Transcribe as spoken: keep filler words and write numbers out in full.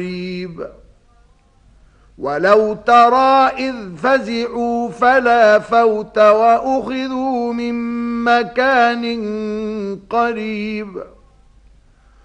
ولو ترى إذ فزعوا فلا فوت وأخذوا من مكان قريب